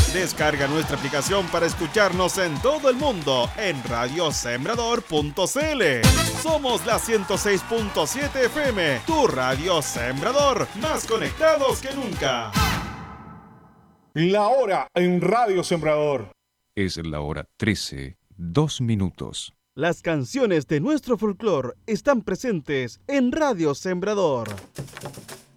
Descarga nuestra aplicación para escucharnos en todo el mundo en radiosembrador.cl. Somos la 106.7 FM, tu radio Sembrador, más conectados que nunca. La hora en Radio Sembrador. Es la hora 13, 2 minutos. Las canciones de nuestro folclore están presentes en Radio Sembrador.